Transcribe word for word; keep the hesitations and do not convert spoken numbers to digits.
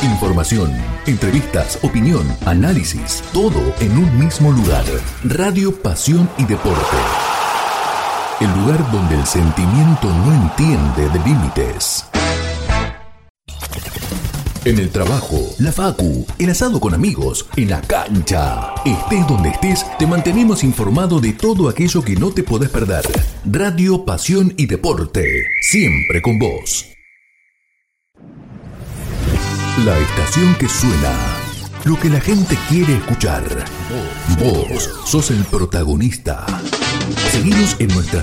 Información, entrevistas, opinión, análisis, todo en un mismo lugar. Radio Pasión y Deporte. El lugar donde el sentimiento no entiende de límites. En el trabajo, la facu, el asado con amigos, en la cancha. Estés donde estés, te mantenemos informado de todo aquello que no te podés perder. Radio Pasión y Deporte, siempre con vos. La estación que suena, lo que la gente quiere escuchar. Vos sos el protagonista. Seguinos en nuestras